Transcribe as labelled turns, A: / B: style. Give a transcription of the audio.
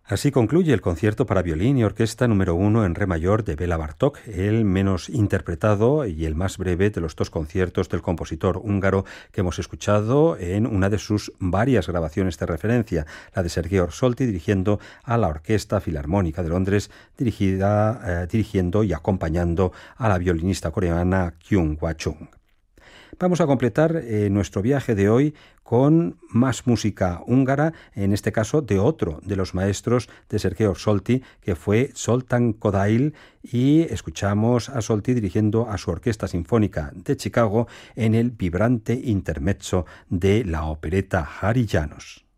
A: Así concluye el concierto para violín y orquesta número 1 en re mayor de Béla Bartók, el menos interpretado y el más breve de los dos conciertos del compositor húngaro que hemos escuchado en una de sus varias grabaciones de referencia, la de Sergei Orsolti dirigiendo a la Orquesta Filarmónica de Londres, dirigiendo y acompañando a la violinista coreana Kyung Hwa-chung. Vamos a completar nuestro viaje de hoy con más música húngara, en este caso de otro de los maestros de Sergei Orsolti, que fue Zoltán Kodály, y escuchamos a Solti dirigiendo a su Orquesta Sinfónica de Chicago en el vibrante intermezzo de la opereta Háry János.